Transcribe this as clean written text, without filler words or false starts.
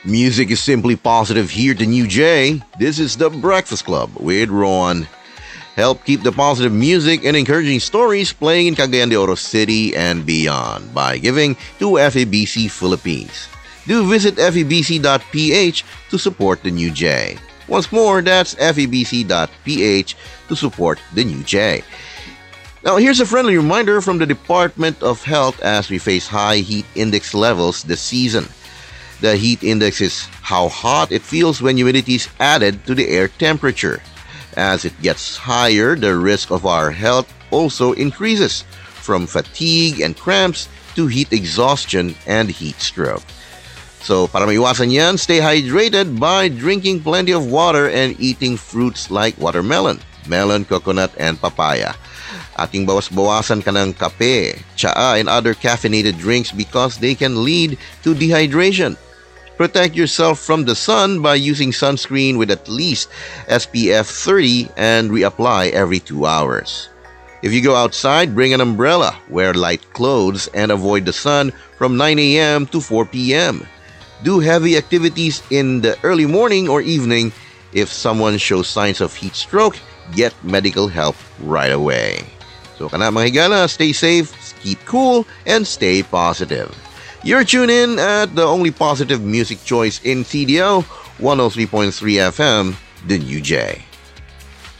Music is simply positive here to New Jay. This is the Breakfast Club with Ron. Help keep the positive music and encouraging stories playing in Cagayan de Oro City and beyond by giving to FEBC Philippines. Do visit febc.ph to support the New Jay. Once more, that's febc.ph to support the New Jay. Now, here's a friendly reminder from the Department of Health as we face high heat index levels this season. The heat index is how hot it feels when humidity is added to the air temperature. As it gets higher, the risk of our health also increases, from fatigue and cramps to heat exhaustion and heat stroke. So, para maiwasan yan, stay hydrated by drinking plenty of water and eating fruits like watermelon, melon, coconut, and papaya. Ating bawas-bawasan ka ng kape, tsaa, and other caffeinated drinks because they can lead to dehydration. Protect yourself from the sun by using sunscreen with at least SPF 30 and reapply every 2 hours. If you go outside, bring an umbrella, wear light clothes, and avoid the sun from 9 a.m. to 4 p.m. Do heavy activities in the early morning or evening. If someone shows signs of heat stroke, get medical help right away. So kana mga higala, stay safe, keep cool, and stay positive. You're tuned in at the only positive music choice in CDO, 103.3 FM, The New Jay.